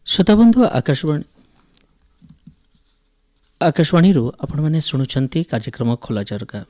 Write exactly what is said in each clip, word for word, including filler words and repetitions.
श्रोताबंधु आकाशवाणी आकाशवाणी आपण मैंने शुणुंट कार्यक्रम खोला झरका।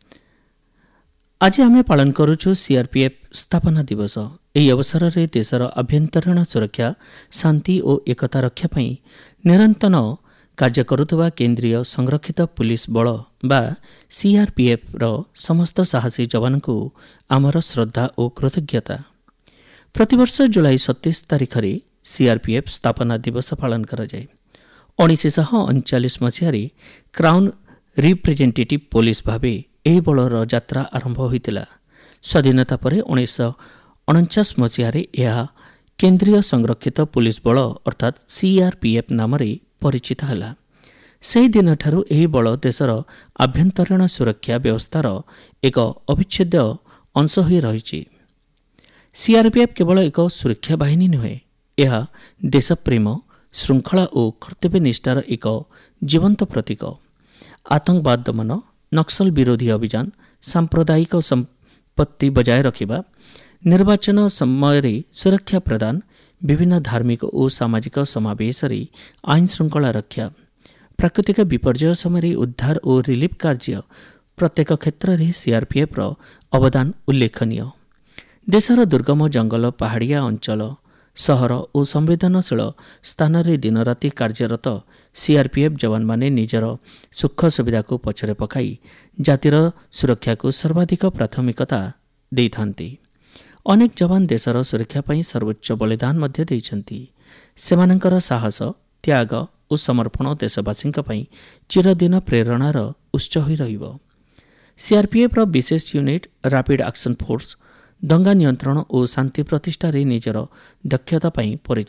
आज आम पालन करुचु सीआरपीएफ स्थापना दिवस। यह अवसर में देशर आभ्यंतरीण सुरक्षा शांति और एकता रक्षा पाई निरंतर कार्य करुवा केंद्रीय संरक्षित पुलिस बल बा सीआरपीएफ रो समस्त साहसी जवान को आमर श्रद्धा और कृतज्ञता। प्रतिवर्ष जुलाई सत्तीस तारीख में सीआरपीएफ स्थापना दिवस पालन करा जाए। उन्नीस अड़चाश मसीह क्राउन रिप्रेजेंटेटिव पुलिस भावे यह बलर यात्रा आरंभ होता। स्वाधीनता पर उन्नीस अड़चाश मसीह यह केंद्रीय संरक्षित पुलिस बल अर्थात सीआरपीएफ नाम परिचित है। से दिन ठारू यह बल देशर आभ्यंतरीण सुरक्षा व्यवस्थार एक अविच्छेद्य अंश हो रही। सीआरपीएफ केवल एक सुरक्षा बाहिनी नुहे, यह देशप्रेम श्रृंखला और कर्तव्य निष्ठार एक जीवंत प्रतीक। आतंकवाद दमन, नक्सल विरोधी अभियान, सांप्रदायिक संपत्ति बजाय रखिबा, निर्वाचन समय सुरक्षा प्रदान, विभिन्न धार्मिक और सामाजिक समावेश आईन श्रृंखला रक्षा, प्राकृतिक विपर्यय समय उद्धार और रिलीफ कार्य प्रत्येक क्षेत्र में सीआरपीएफ रो अवदान उल्लेखनीय। देशर दुर्गम जंगल, पहाड़िया अंचल, सहर और संवेदनशील स्थान में दिन राति कार्यरत सीआरपीएफ जवान माने निजर सुख सुविधा को पछरे पकाई जातिर सुरक्षा को सर्वाधिक प्राथमिकता देइथांती। अनेक जवान देशर सुरक्षा पाई सर्वोच्च बलिदान मध्य देइछंती। सेमानंकर साहस, त्याग और समर्पण देशवासी चिरदिन प्रेरणार उत्स होई रहिबो। सीआरपीएफ रो विशेष यूनिट रैपिड एक्शन फोर्स दंगा नियंत्रण और शांति प्रतिष्ठा रे निजर दक्षता पाई परिचित।